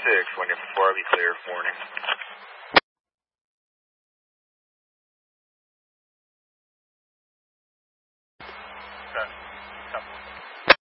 when you're 4, I'll be clear. Warning. Okay.